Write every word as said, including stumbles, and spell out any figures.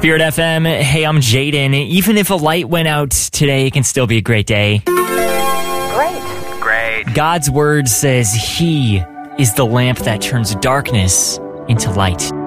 Spirit F M, hey, I'm Jaden. Even if a light went out today, it can still be a great day. Great. Great. God's word says He is the lamp that turns darkness into light.